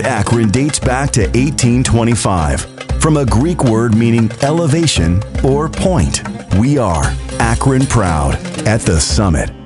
Akron dates back to 1825. From a Greek word meaning elevation or point, we are Akron proud at the summit.